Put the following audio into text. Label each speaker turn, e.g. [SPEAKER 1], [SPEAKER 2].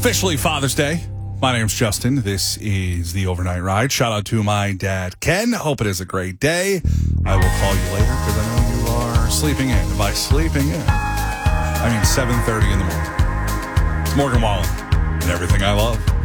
[SPEAKER 1] Officially Father's Day. My name's Justin. This is the Overnight Ride. Shout out to my dad, Ken. Hope it is a great day. I will call you later because I know you are sleeping in. By sleeping in, I mean 7:30 in the morning. It's Morgan Wallen and everything I love.